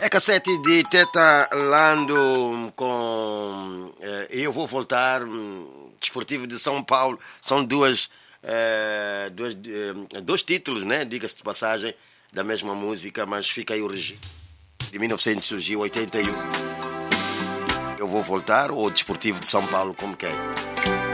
É cassete de Teta Lando com Eu Vou Voltar, Desportivo de São Paulo. São dois títulos, né? Diga-se de passagem, da mesma música, mas fica aí o registro. De 1981. Eu Vou Voltar ou Desportivo de São Paulo, como quer.